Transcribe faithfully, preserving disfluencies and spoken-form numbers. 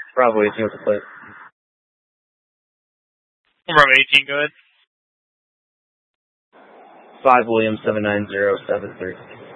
Bravo eighteen with the plate. Bravo eighteen, go ahead. five William seven nine zero seven three.